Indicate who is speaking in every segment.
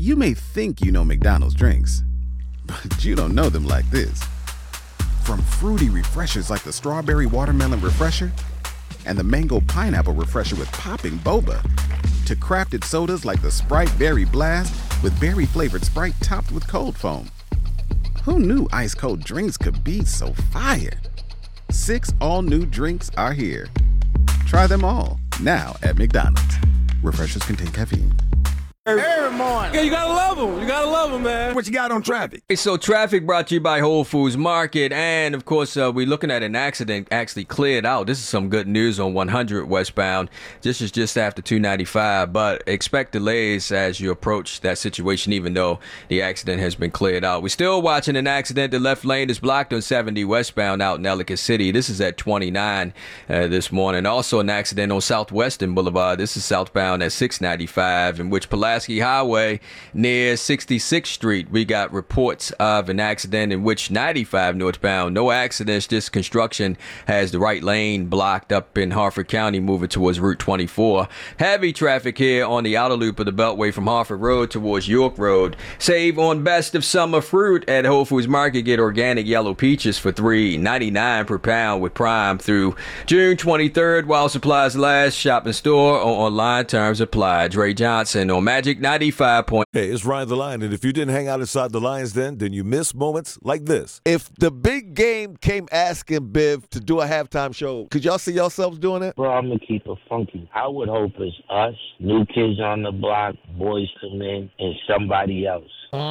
Speaker 1: You may think you know McDonald's drinks, but you don't know them like this. From fruity refreshers like the Strawberry Watermelon Refresher and the Mango Pineapple Refresher with popping boba, to crafted sodas like the Sprite Berry Blast with berry-flavored Sprite topped with cold foam. Who knew ice-cold drinks could be so fire? 6 all-new drinks are here. Try them all, now at McDonald's. Refreshers contain caffeine.
Speaker 2: Every morning.
Speaker 3: Yeah, you gotta love them. You gotta love them, man.
Speaker 2: What you got on traffic?
Speaker 4: So traffic brought to you by Whole Foods Market. And, of course, we're looking at an accident actually cleared out. This is some good news on 100 westbound. This is just after 295. But expect delays as you approach that situation, even though the accident has been cleared out. We're still watching an accident. The left lane is blocked on 70 westbound out in Ellicott City. This is at 29 this morning. Also an accident on Southwestern Boulevard. This is southbound at 695, in which Pulaski Highway near 66th Street. We got reports of an accident in which 95 northbound. No accidents, just construction has the right lane blocked up in Harford County moving towards Route 24. Heavy traffic here on the outer loop of the Beltway from Harford Road towards York Road. Save on best of summer fruit at Whole Foods Market. Get organic yellow peaches for $3.99 per pound with Prime through June 23rd while supplies last. Shop in store or online, terms apply. Dre Johnson on Magic 95.
Speaker 5: Hey, it's Ryan the Lion, and if you didn't hang out inside the Lions Den, then you miss moments like this. If the big game came asking Biv to do a halftime show, could y'all see yourselves doing it?
Speaker 6: Bro, I'm going to keep it funky. I would hope it's us, New Kids on the Block, Boys to Men, and somebody else.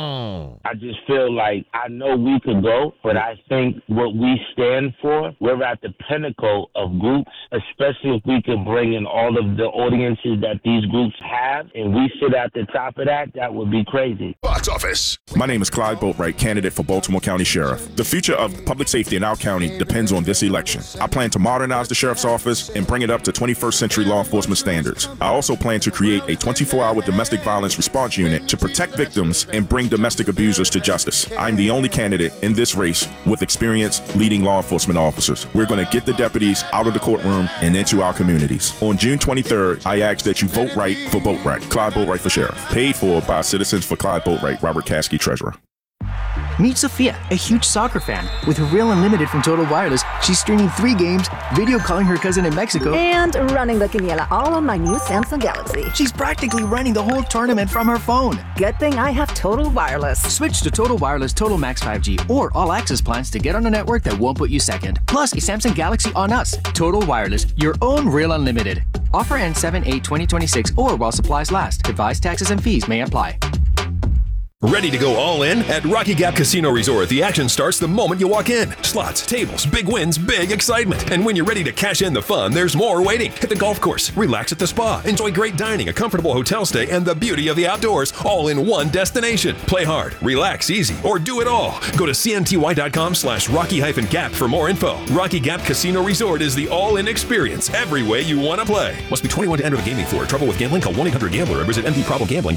Speaker 6: I just feel like I know we could go, but I think what we stand for, we're at the pinnacle of groups, especially if we can bring in all of the audiences that these groups have, and we sit at the top of that would be crazy.
Speaker 7: Box office. My name is Clyde Boatwright, candidate for Baltimore County Sheriff. The future of public safety in our county depends on this election. I plan to modernize the Sheriff's Office and bring it up to 21st century law enforcement standards. I also plan to create a 24-hour domestic violence response unit to protect victims and bring domestic abusers to justice. I'm the only candidate in this race with experience leading law enforcement officers. We're going to get the deputies out of the courtroom and into our communities. On June 23rd, I ask that you vote right for Boatwright. Clyde Boatwright for Sheriff. Paid for by Citizens for Clyde Boatwright. Robert Caskey, Treasurer.
Speaker 8: Meet Sophia, a huge soccer fan. With Real Unlimited from Total Wireless, she's streaming 3 games, video calling her cousin in Mexico,
Speaker 9: and running the quiniela all on my new Samsung Galaxy.
Speaker 8: She's practically running the whole tournament from her phone.
Speaker 9: Good thing I have Total Wireless.
Speaker 8: Switch to Total Wireless Total Max 5G or All Access plans to get on a network that won't put you second. Plus, a Samsung Galaxy on us. Total Wireless, your own Real Unlimited. Offer ends 7/8/2026 or while supplies last. Device taxes and fees may apply.
Speaker 10: Ready to go all in? At Rocky Gap Casino Resort, the action starts the moment you walk in. Slots, tables, big wins, big excitement. And when you're ready to cash in the fun, there's more waiting. Hit the golf course, relax at the spa, enjoy great dining, a comfortable hotel stay, and the beauty of the outdoors, all in one destination. Play hard, relax easy, or do it all. Go to cnty.com/Rocky-Gap for more info. Rocky Gap Casino Resort is the all-in experience every way you want to play. Must be 21 to enter the gaming floor. Trouble with gambling? Call 1-800-GAMBLER or visit mdproblemgambling.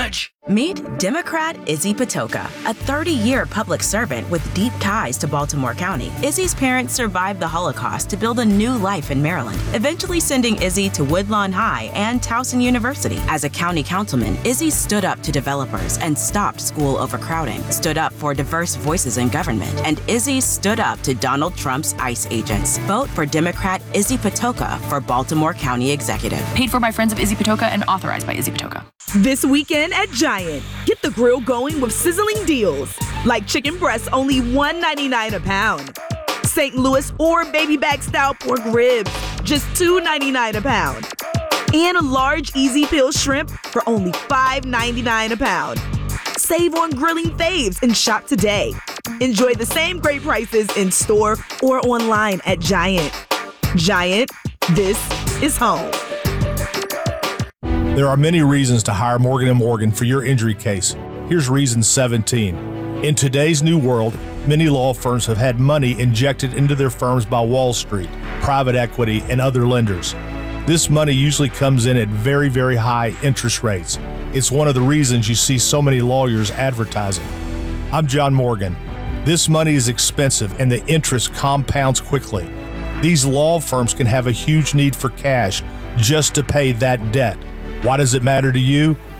Speaker 11: Meet Democrat Izzy Patoka, a 30-year public servant with deep ties to Baltimore County. Izzy's parents survived the Holocaust to build a new life in Maryland, eventually sending Izzy to Woodlawn High and Towson University. As a county councilman, Izzy stood up to developers and stopped school overcrowding, stood up for diverse voices in government, and Izzy stood up to Donald Trump's ICE agents. Vote for Democrat Izzy Patoka for Baltimore County Executive.
Speaker 12: Paid for by Friends of Izzy Patoka and authorized by Izzy Patoka.
Speaker 13: This weekend at Giant, get the grill going with sizzling deals, like chicken breasts only $1.99 a pound. St. Louis or baby back style pork ribs, just $2.99 a pound. And a large easy peel shrimp for only $5.99 a pound. Save on grilling faves and shop today. Enjoy the same great prices in store or online at Giant. Giant, this is home.
Speaker 14: There are many reasons to hire Morgan & Morgan for your injury case. Here's reason 17. In today's new world, many law firms have had money injected into their firms by Wall Street, private equity, and other lenders. This money usually comes in at very, very high interest rates. It's one of the reasons you see so many lawyers advertising. I'm John Morgan. This money is expensive and the interest compounds quickly. These law firms can have a huge need for cash just to pay that debt. Why does it matter to you?